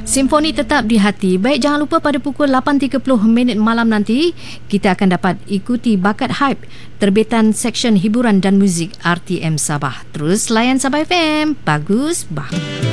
Simfoni tetap di hati. Baik, jangan lupa pada pukul 8.30 malam nanti, kita akan dapat ikuti Bakat Hype, terbitan Seksyen Hiburan dan Muzik RTM Sabah. Terus layan Sabah FM. Bagus, bah.